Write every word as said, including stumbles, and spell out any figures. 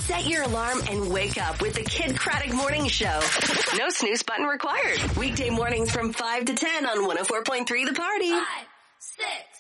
Set your alarm and wake up with the Kid Craddock Morning Show. No snooze button required. Weekday mornings from five to ten on one oh four point three The Party. Five, six,